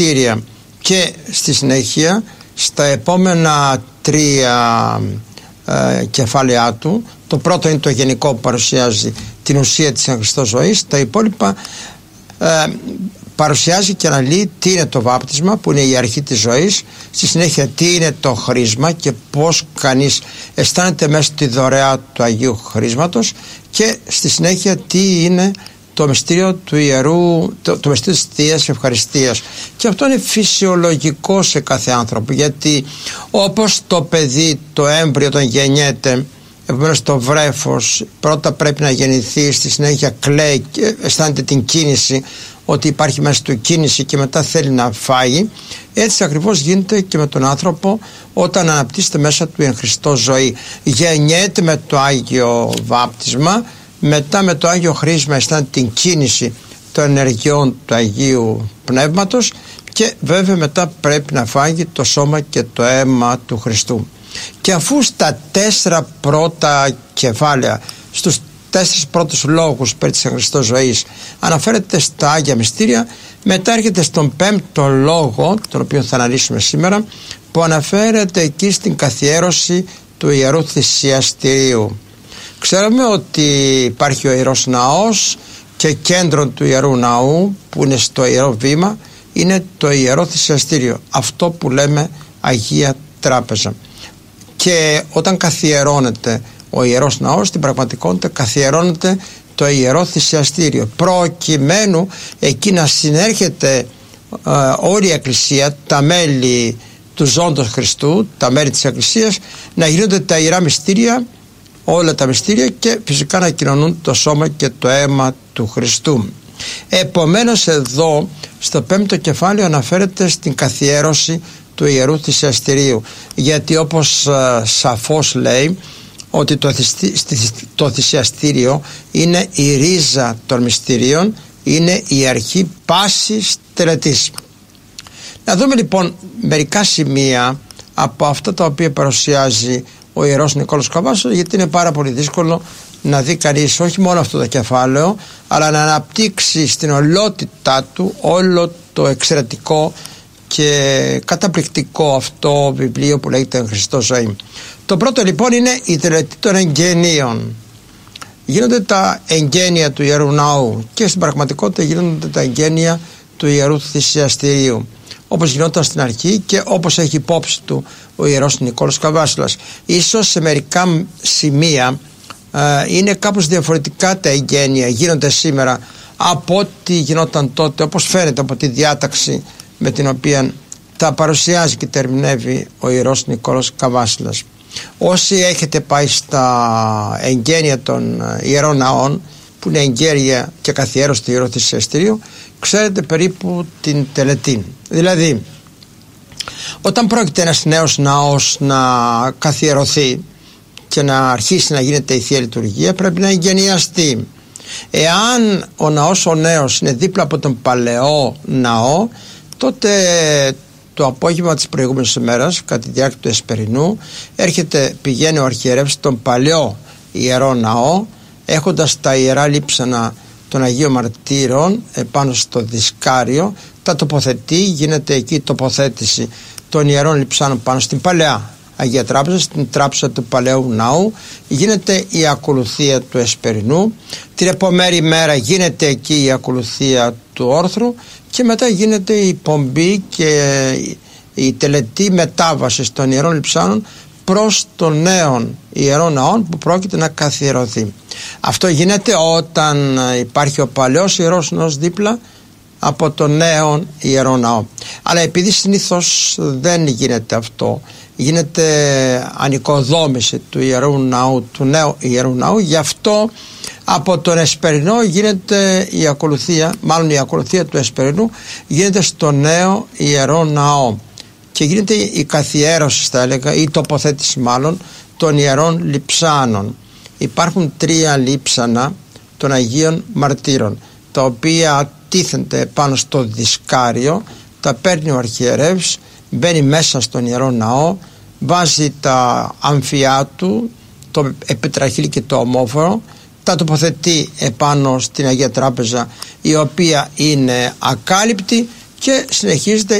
Και στη συνέχεια στα επόμενα 3 κεφάλαιά του, το πρώτο είναι το γενικό που παρουσιάζει την ουσία της εν Χριστώ ζωής, τα υπόλοιπα παρουσιάζει και αναλύει τι είναι το βάπτισμα που είναι η αρχή της ζωής, στη συνέχεια τι είναι το χρίσμα και πως κανείς αισθάνεται μέσα στη δωρεά του Αγίου Χρίσματος, και στη συνέχεια τι είναι το μυστήριο του ιερού, το μυστήριο της Θείας Ευχαριστίας. Και αυτό είναι φυσιολογικό σε κάθε άνθρωπο, γιατί όπως το παιδί, το έμβριο όταν γεννιέται, επομένως το βρέφος πρώτα πρέπει να γεννηθεί, στη συνέχεια κλαίει και αισθάνεται την κίνηση, ότι υπάρχει μέσα του κίνηση και μετά θέλει να φάει, έτσι ακριβώς γίνεται και με τον άνθρωπο όταν αναπτύσσεται μέσα του εν Χριστώ ζωή. Γεννιέται με το Άγιο Βάπτισμα, μετά με το Άγιο Χρίσμα αισθάνεται την κίνηση των ενεργειών του Αγίου Πνεύματος και βέβαια μετά πρέπει να φάγει το σώμα και το αίμα του Χριστού. Και αφού στα 4 πρώτα κεφάλαια, στους 4 πρώτους λόγους περί της εν Χριστώ ζωής αναφέρεται στα Άγια Μυστήρια, μετά έρχεται στον 5ο λόγο, τον οποίο θα αναλύσουμε σήμερα, που αναφέρεται εκεί στην καθιέρωση του Ιερού Θυσιαστηρίου. Ξέρουμε ότι υπάρχει ο Ιερός Ναός και κέντρο του Ιερού Ναού που είναι στο Ιερό Βήμα είναι το Ιερό Θυσιαστήριο, αυτό που λέμε Αγία Τράπεζα. Και όταν καθιερώνεται ο Ιερός Ναός, στην πραγματικότητα καθιερώνεται το Ιερό Θυσιαστήριο, προκειμένου εκεί να συνέρχεται όλη η Εκκλησία, τα μέλη του ζώντος Χριστού, τα μέλη της Εκκλησίας, να γίνονται τα Ιερά Μυστήρια, όλα τα μυστήρια, και φυσικά να κοινωνούν το σώμα και το αίμα του Χριστού. Επομένως εδώ στο 5ο κεφάλαιο αναφέρεται στην καθιέρωση του Ιερού Θυσιαστηρίου, γιατί όπως σαφώς λέει ότι το θυσιαστήριο είναι η ρίζα των μυστηρίων, είναι η αρχή πάσης τελετής. Να δούμε λοιπόν μερικά σημεία από αυτά τα οποία παρουσιάζει ο Ιερός Νικόλαος Καβάσος, γιατί είναι πάρα πολύ δύσκολο να δει κανείς όχι μόνο αυτό το κεφάλαιο, αλλά να αναπτύξει στην ολότητά του όλο το εξαιρετικό και καταπληκτικό αυτό βιβλίο που λέγεται εν Χριστώ ζωή. Το πρώτο λοιπόν είναι η τελετή των εγγενείων. Γίνονται τα εγγένεια του Ιερού Ναού και στην πραγματικότητα γίνονται τα εγγένεια του Ιερού Θυσιαστηρίου, όπως γινόταν στην αρχή και όπως έχει υπόψη του ο Ιερός Νικόλαος Καβάσιλας. Ίσως σε μερικά σημεία είναι κάπως διαφορετικά τα εγγένεια, γίνονται σήμερα από ό,τι γινόταν τότε, όπως φαίνεται από τη διάταξη με την οποία τα παρουσιάζει και τερμινεύει ο Ιερός Νικόλαος Καβάσιλας. Όσοι έχετε πάει στα εγγένεια των Ιερών Ναών, που είναι εγγένεια και καθιέρωση του Ιερού Θυσιαστηρίου, ξέρετε περίπου την τελετή. Δηλαδή, όταν πρόκειται ένας νέος ναός να καθιερωθεί και να αρχίσει να γίνεται η Θεία Λειτουργία, πρέπει να εγγενιαστεί. Εάν ο ναός ο νέος είναι δίπλα από τον παλαιό ναό, τότε το απόγευμα της προηγούμενης ημέρας, κατά τη διάρκεια του Εσπερινού, πηγαίνει ο αρχιερεύς στον παλαιό Ιερό Ναό, έχοντας τα ιερά λείψανα των Αγίων Μαρτύρων επάνω στο δισκάριο, τα τοποθετεί, γίνεται εκεί η τοποθέτηση των ιερών λειψάνων πάνω στην παλαιά Αγία Τράπεζα, στην τράπεζα του παλαιού ναού, γίνεται η ακολουθία του Εσπερινού, την επόμενη μέρα γίνεται εκεί η ακολουθία του όρθρου και μετά γίνεται η πομπή και η τελετή μετάβασης των ιερών λειψάνων προς των νέων ιερών ναών που πρόκειται να καθιερωθεί. Αυτό γίνεται όταν υπάρχει ο παλαιός ιερός ναός δίπλα από τον νέο ιερό ναό. Αλλά επειδή συνήθως δεν γίνεται αυτό, γίνεται ανοικοδόμηση του ιερού ναού, του νέου ιερού ναού, γι' αυτό από τον Εσπερινό γίνεται η ακολουθία, μάλλον η ακολουθία του Εσπερινού γίνεται στο νέο ιερό ναό και γίνεται η καθιέρωση, θα έλεγα, ή τοποθέτηση μάλλον, των ιερών λειψάνων. Υπάρχουν 3 λείψανα των Αγίων Μαρτύρων, τα οποία τίθενται πάνω στο δισκάριο, τα παίρνει ο αρχιερεύς, μπαίνει μέσα στον ιερό ναό, βάζει τα αμφιά του, το επιτραχύλι και το ομόφορο, τα τοποθετεί επάνω στην Αγία Τράπεζα, η οποία είναι ακάλυπτη, και συνεχίζεται